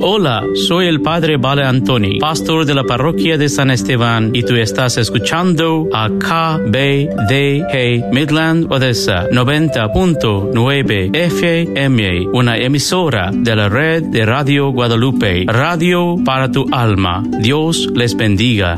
Hola, soy el Padre Vale Antoni, pastor de la parroquia de San Esteban, y tú estás escuchando a KBDG Midland Odessa 90.9 FM, una emisora de la red de Radio Guadalupe, radio para tu alma. Dios les bendiga.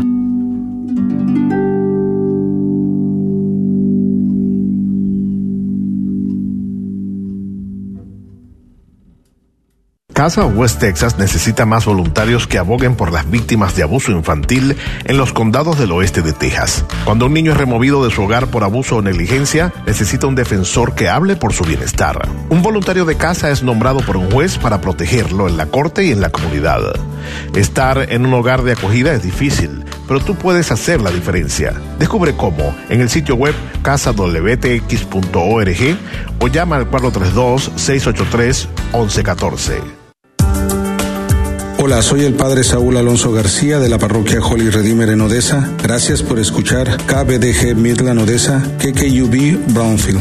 Casa West Texas necesita más voluntarios que aboguen por las víctimas de abuso infantil en los condados del oeste de Texas. Cuando un niño es removido de su hogar por abuso o negligencia, necesita un defensor que hable por su bienestar. Un voluntario de casa es nombrado por un juez para protegerlo en la corte y en la comunidad. Estar en un hogar de acogida es difícil, pero tú puedes hacer la diferencia. Descubre cómo en el sitio web casadwtx.org o llama al 432-683-1114. Hola, soy el Padre Saúl Alonso García de la parroquia Holy Redeemer en Odessa. Gracias por escuchar KBDG Midland Odessa, KKUB Brownfield.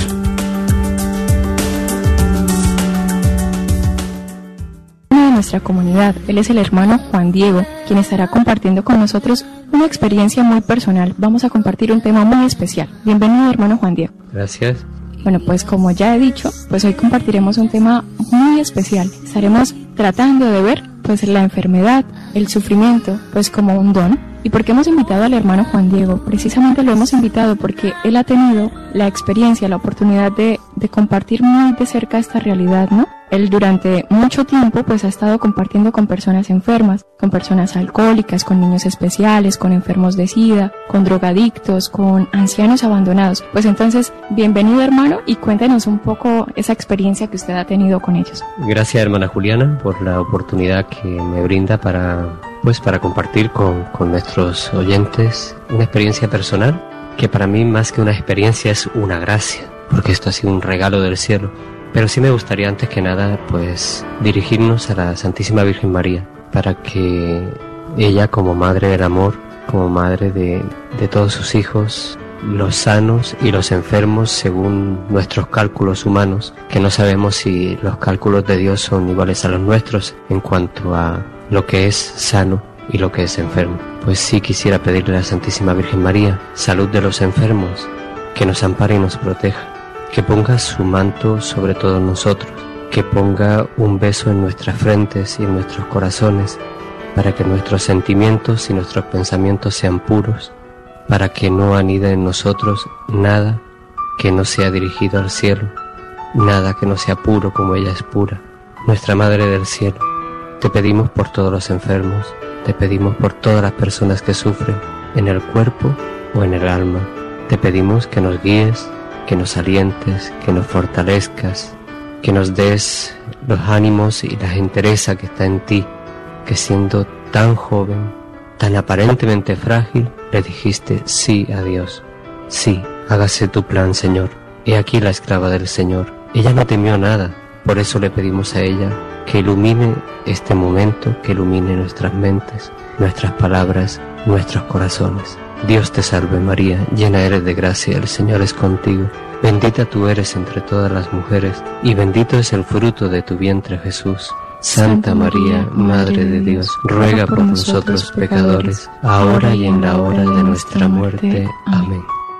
De nuestra comunidad, él es el hermano Juan Diego, quien estará compartiendo con nosotros una experiencia muy personal. Vamos a compartir un tema muy especial. Bienvenido, hermano Juan Diego. Gracias. Bueno, pues como ya he dicho, pues hoy compartiremos un tema muy especial. Estaremos tratando de ver pues la enfermedad, el sufrimiento, pues como un don. ¿Y por qué hemos invitado al hermano Juan Diego? Precisamente lo hemos invitado porque él ha tenido la experiencia, la oportunidad de compartir muy de cerca esta realidad, ¿no? Él durante mucho tiempo pues ha estado compartiendo con personas enfermas, con personas alcohólicas, con niños especiales, con enfermos de SIDA, con drogadictos, con ancianos abandonados. Pues entonces, bienvenido, hermano, y cuéntenos un poco esa experiencia que usted ha tenido con ellos. Gracias, hermana Juliana, por la oportunidad que me brinda para compartir con nuestros oyentes una experiencia personal que para mí más que una experiencia es una gracia, porque esto ha sido un regalo del cielo. Pero sí me gustaría antes que nada pues dirigirnos a la Santísima Virgen María para que ella, como Madre del Amor, como Madre de todos sus hijos, los sanos y los enfermos según nuestros cálculos humanos, que no sabemos si los cálculos de Dios son iguales a los nuestros en cuanto a lo que es sano y lo que es enfermo. Pues sí quisiera pedirle a la Santísima Virgen María salud de los enfermos, que nos ampare y nos proteja, que ponga su manto sobre todos nosotros, que ponga un beso en nuestras frentes y en nuestros corazones, para que nuestros sentimientos y nuestros pensamientos sean puros, para que no anide en nosotros nada que no sea dirigido al cielo, nada que no sea puro como ella es pura. Nuestra Madre del Cielo, te pedimos por todos los enfermos, te pedimos por todas las personas que sufren, en el cuerpo o en el alma. Te pedimos que nos guíes, que nos alientes, que nos fortalezcas, que nos des los ánimos y la entereza que está en ti, que siendo tan joven, tan aparentemente frágil, le dijiste sí a Dios. Sí, hágase tu plan, Señor. He aquí la esclava del Señor. Ella no temió nada, por eso le pedimos a ella que ilumine este momento, que ilumine nuestras mentes, nuestras palabras, nuestros corazones. Dios te salve María, llena eres de gracia, el Señor es contigo. Bendita tú eres entre todas las mujeres, y bendito es el fruto de tu vientre Jesús. Santa María, Madre de Dios, ruega por nosotros pecadores, ahora y en la hora de nuestra muerte. Amén.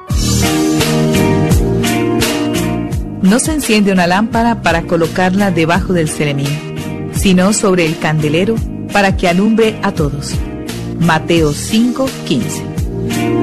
No se enciende una lámpara para colocarla debajo del celemín, sino sobre el candelero para que alumbre a todos. Mateo 5:15.